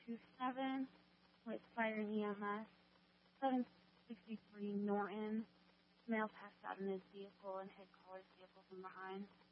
727 with fire and EMS. 763 Norton. Male passed out in his vehicle and hit Caller's vehicle from behind.